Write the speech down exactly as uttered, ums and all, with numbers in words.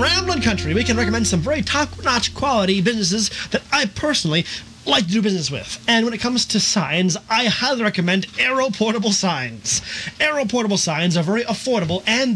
Ramblin' Country, we can recommend some very top-notch quality businesses that I personally like to do business with. And when it comes to signs, I highly recommend Aero Portable Signs. Aero Portable Signs are very affordable and